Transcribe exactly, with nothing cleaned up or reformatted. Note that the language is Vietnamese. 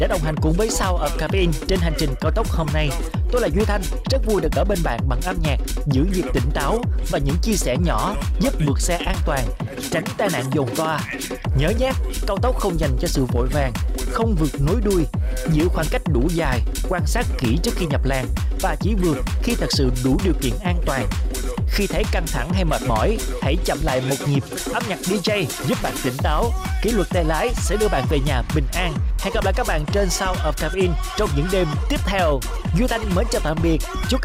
để đồng hành cùng với Sound of Cabin trên hành trình cao tốc hôm nay. Tôi là Duy Thanh, rất vui được ở bên bạn bằng âm nhạc, giữ nhịp tỉnh táo và những chia sẻ nhỏ giúp vượt xe an toàn, tránh tai nạn dồn toa. Nhớ nhé, cao tốc không dành cho sự vội vàng, không vượt nối đuôi, giữ khoảng cách đủ dài, quan sát kỹ trước khi nhập làn và chỉ vượt khi thật sự đủ điều kiện an toàn. Khi thấy căng thẳng hay mệt mỏi, hãy chậm lại một nhịp. Âm nhạc đê gi giúp bạn tỉnh táo. Kỷ luật tay lái sẽ đưa bạn về nhà bình an. Hẹn gặp lại các bạn trên Sound of Cabin trong những đêm tiếp theo. Duy Thanh mến chào tạm biệt. Chúc